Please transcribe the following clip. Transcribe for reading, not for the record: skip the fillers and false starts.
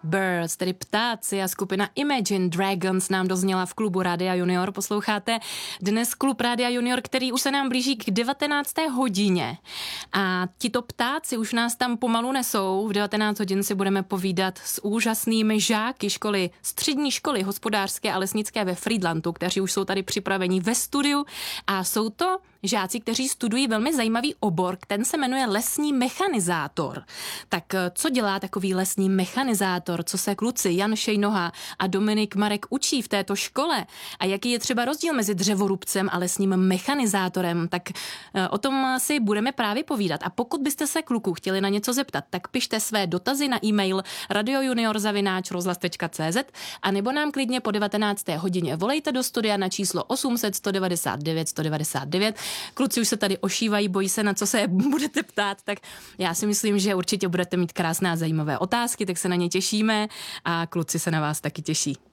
Birds, tedy ptáci, a skupina Imagine Dragons nám dozněla v klubu Rádia Junior. Posloucháte dnes klub Rádia Junior, který už se nám blíží k 19. hodině. A tito ptáci už nás tam pomalu nesou. V 19 hodin si budeme povídat s úžasnými žáky střední školy hospodářské a lesnické ve Frýdlantu, kteří už jsou tady připraveni ve studiu, a jsou to žáci, kteří studují velmi zajímavý obor, ten se jmenuje lesní mechanizátor. Tak co dělá takový lesní mechanizátor? Co se kluci Jan Šejnoha a Dominik Marek učí v této škole? A jaký je třeba rozdíl mezi dřevorubcem a lesním mechanizátorem? Tak o tom si budeme právě povídat. A pokud byste se kluků chtěli na něco zeptat, tak pište své dotazy na e-mail radiojunior@rozhlas.cz a nebo nám klidně po 19. hodině volejte do studia na číslo 800 199 199. Kluci už se tady ošívají, bojí se, na co se budete ptát, tak já si myslím, že určitě budete mít krásné a zajímavé otázky, tak se na ně těšíme a kluci se na vás taky těší.